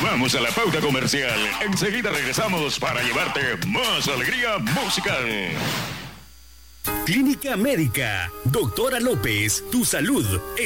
Vamos a la pauta comercial. Enseguida regresamos para llevarte más alegría musical. Clínica Médica. Doctora López, tu salud